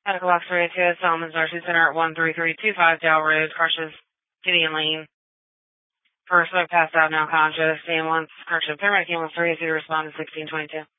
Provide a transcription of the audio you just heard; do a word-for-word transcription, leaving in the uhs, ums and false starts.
Medical Box three oh two, Solomon's Nursery Center at one three three two five Dale Road, crushes Gideon Lane. First smoke passed out, now conscious. Ambulance, correction, paramedic ambulance three oh two to respond to sixteen twenty-two.